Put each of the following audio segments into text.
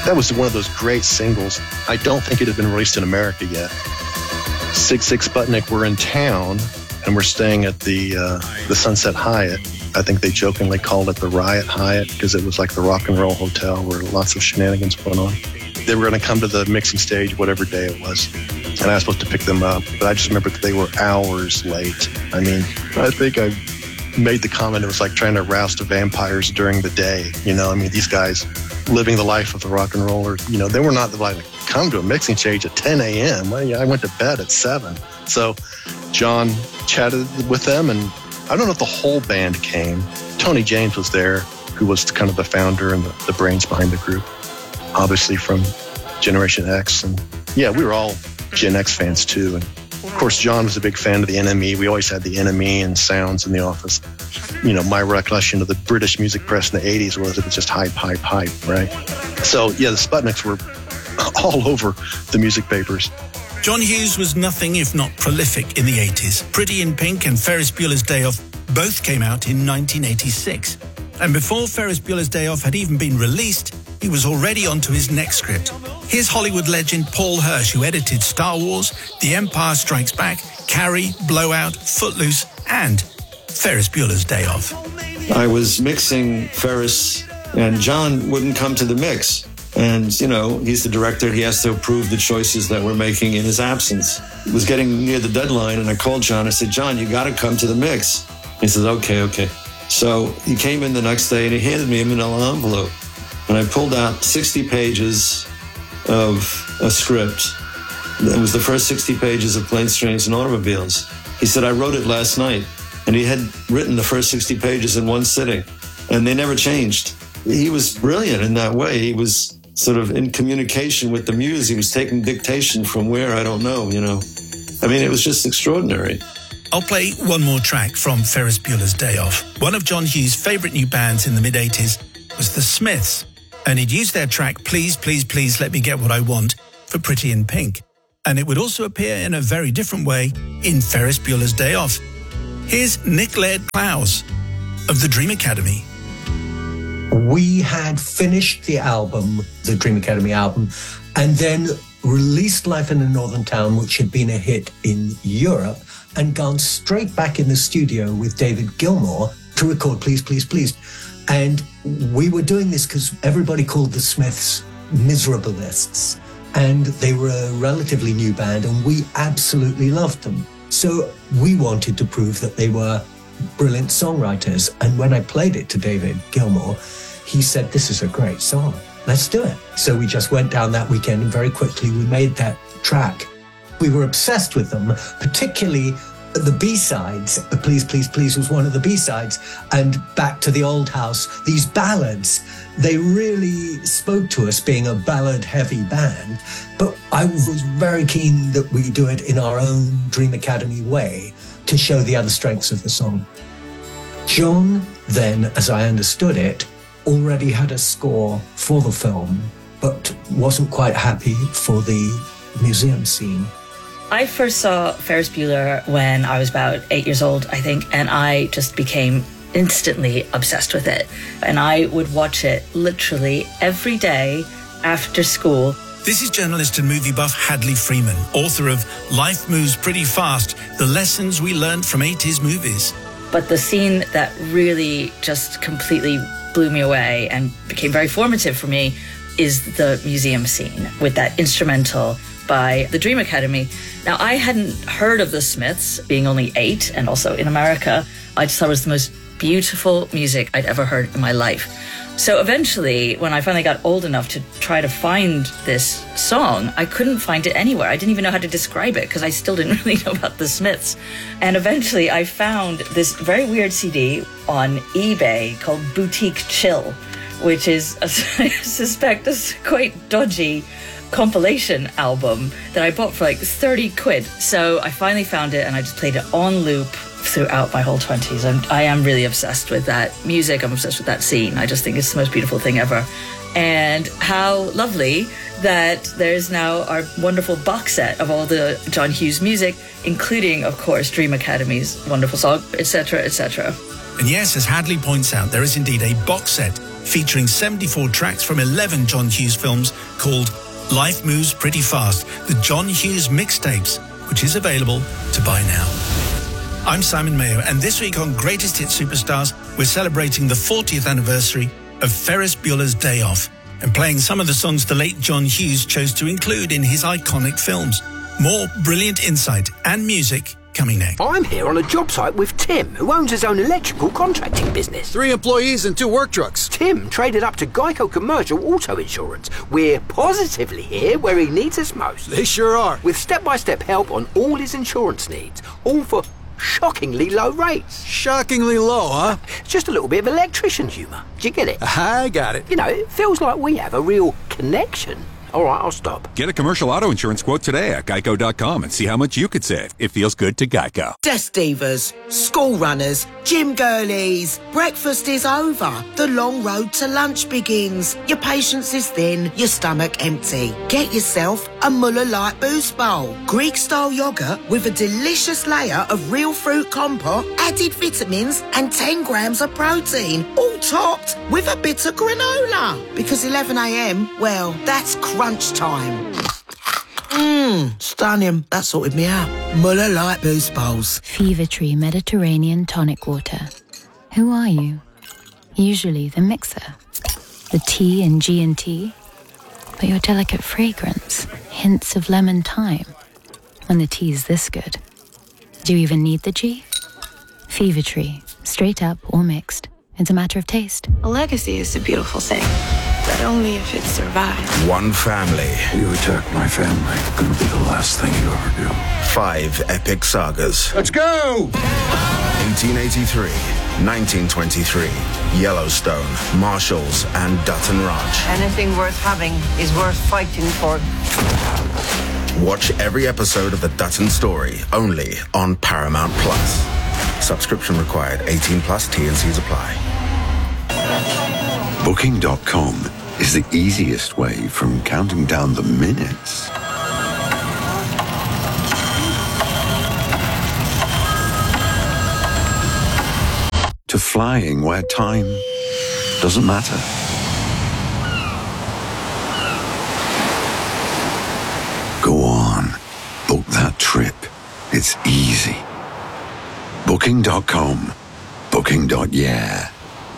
That was one of those great singles. I don't think it had been released in America yet. Sigue Sigue Sputnik were in town, and we're staying at the Sunset Hyatt. I think they jokingly called it the Riot Hyatt because it was like the rock and roll hotel where lots of shenanigans went on. They were going to come to the mixing stage whatever day it was, and I was supposed to pick them up, but I just remember that they were hours late. I mean, I think I made the comment it was like trying to roust vampires during the day. You know, I mean, these guys living the life of the rock and roller, you know, they were not like, come to a mixing stage at 10 a.m. Well, yeah, I went to bed at 7. So John chatted with them, and I don't know if the whole band came. Tony James was there, who was kind of the founder and the brains behind the group, obviously from Generation X. And yeah, we were all Gen X fans too. And of course, John was a big fan of the NME. We always had the NME and sounds in the office. You know, my recollection of the British music press in the 80s was it was just hype, hype, hype, right? So yeah, the Sputniks were all over the music papers. John Hughes was nothing if not prolific in the 80s. Pretty in Pink and Ferris Bueller's Day Off both came out in 1986. And before Ferris Bueller's Day Off had even been released, he was already onto his next script. Here's Hollywood legend Paul Hirsch, who edited Star Wars, The Empire Strikes Back, Carrie, Blowout, Footloose, and Ferris Bueller's Day Off. I was mixing Ferris, and John wouldn't come to the mix. And, you know, he's the director. He has to approve the choices that we're making in his absence. It was getting near the deadline, and I called John. I said, John, you got to come to the mix. He says, okay. So he came in the next day, and he handed me a manila envelope. And I pulled out 60 pages of a script. It was the first 60 pages of Planes, Trains, and Automobiles. He said, I wrote it last night. And he had written the first 60 pages in one sitting. And they never changed. He was brilliant in that way. He was sort of in communication with the muse. He was taking dictation from where, I don't know, you know. I mean, it was just extraordinary. I'll play one more track from Ferris Bueller's Day Off. One of John Hughes' favourite new bands in the mid-80s was The Smiths, and he'd used their track Please, Please, Please Let Me Get What I Want for Pretty in Pink. And it would also appear in a very different way in Ferris Bueller's Day Off. Here's Nick Laird-Clowes of the Dream Academy. We had finished the album, the Dream Academy album, and then released Life in a Northern Town, which had been a hit in Europe, and gone straight back in the studio with David Gilmour to record Please, Please, Please. And we were doing this because everybody called the Smiths miserableists, and they were a relatively new band, and we absolutely loved them. So we wanted to prove that they were brilliant songwriters. And when I played it to David Gilmour, he said, this is a great song. Let's do it. So we just went down that weekend, and very quickly we made that track. We were obsessed with them, particularly the B-sides. Please, Please, Please was one of the B-sides. And Back to the Old House, these ballads, they really spoke to us being a ballad-heavy band. But I was very keen that we do it in our own Dream Academy way to show the other strengths of the song. John then, as I understood it, already had a score for the film, but wasn't quite happy for the museum scene. I first saw Ferris Bueller when I was about 8 years old, I think, and I just became instantly obsessed with it. And I would watch it literally every day after school. This is journalist and movie buff Hadley Freeman, author of Life Moves Pretty Fast, The Lessons We Learned from 80s Movies. But the scene that really just completely blew me away and became very formative for me is the museum scene with that instrumental by the Dream Academy. Now, I hadn't heard of the Smiths, being only 8, and also in America. I just thought it was the most beautiful music I'd ever heard in my life. So eventually, when I finally got old enough to try to find this song, I couldn't find it anywhere. I didn't even know how to describe it because I still didn't really know about the Smiths. And eventually I found this very weird CD on eBay called Boutique Chill, which is, I suspect, a quite dodgy compilation album that I bought for like 30 quid. So I finally found it and I just played it on loop throughout my whole 20s. I am really obsessed with that music. I'm obsessed with that scene. I just think it's the most beautiful thing ever. And how lovely that there's now our wonderful box set of all the John Hughes music, including, of course, Dream Academy's wonderful song, etc., etc. And yes, as Hadley points out, there is indeed a box set featuring 74 tracks from 11 John Hughes films called Life Moves Pretty Fast, the John Hughes Mixtapes, which is available to buy now. I'm Simon Mayo, and this week on Greatest Hit Superstars, we're celebrating the 40th anniversary of Ferris Bueller's Day Off and playing some of the songs the late John Hughes chose to include in his iconic films. More brilliant insight and music coming next. I'm here on a job site with Tim, who owns his own electrical contracting business. 3 employees and 2 work trucks. Tim traded up to Geico Commercial Auto Insurance. We're positively here where he needs us most. They sure are. With step-by-step help on all his insurance needs, all for shockingly low rates. Shockingly low, huh? Just a little bit of electrician humour. Do you get it? I got it. You know, it feels like we have a real connection. All right, I'll stop. Get a commercial auto insurance quote today at geico.com and see how much you could save. It feels good to Geico. Desk divas, school runners, gym girlies. Breakfast is over. The long road to lunch begins. Your patience is thin, your stomach empty. Get yourself a Muller Light Boost Bowl. Greek-style yoghurt with a delicious layer of real fruit compote, added vitamins and 10 grams of protein. All topped with a bit of granola. Because 11 a.m, well, that's crunch time. Stunning. That sorted me out. Muller Light Boost Bowls. Fever Tree Mediterranean Tonic Water. Who are you? Usually the mixer. The T in G&T. But your delicate fragrance. Hints of lemon thyme. When the tea's this good. Do you even need the G? Fever Tree. Straight up or mixed. It's a matter of taste. A legacy is a beautiful thing, but only if it survives. One family. You attack my family. Gonna be the last thing you ever do. 5 epic sagas. Let's go! 1883, 1923, Yellowstone, Marshalls, and Dutton Ranch. Anything worth having is worth fighting for. Watch every episode of The Dutton Story, only on Paramount Plus. Subscription required. 18 plus. T&Cs apply. Booking.com is the easiest way from counting down the minutes to flying where time doesn't matter. Go on, book that trip. It's easy. Booking.com. Booking.yeah.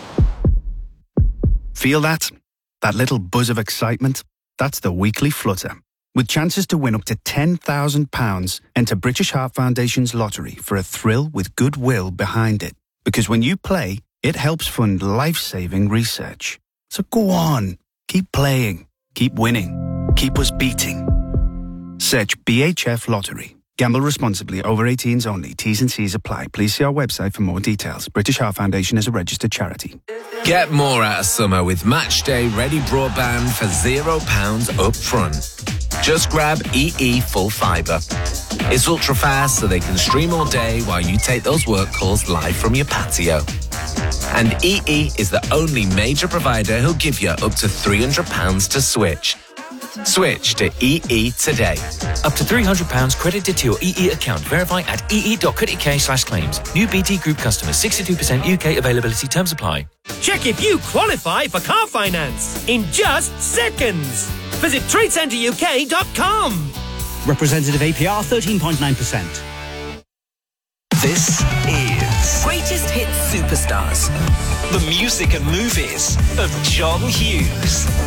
Feel that? That little buzz of excitement? That's the weekly flutter. With chances to win up to £10,000, enter British Heart Foundation's lottery for a thrill with goodwill behind it. Because when you play, it helps fund life-saving research. So go on, keep playing, keep winning, keep us beating. Search BHF Lottery. Gamble responsibly. Over 18s only. T's and C's apply. Please see our website for more details. British Heart Foundation is a registered charity. Get more out of summer with Matchday Ready Broadband for £0 up front. Just grab EE Full Fibre. It's ultra fast so they can stream all day while you take those work calls live from your patio. And EE is the only major provider who'll give you up to £300 to switch. Switch to EE today. Up to £300 credited to your EE account. Verify at ee.co.uk/claims. New BT Group customers. 62% UK availability. Terms apply. Check if you qualify for car finance in just seconds. Visit TradeCenterUK.com. Representative APR 13.9%. This is Greatest Hits Superstars. The music and movies of John Hughes.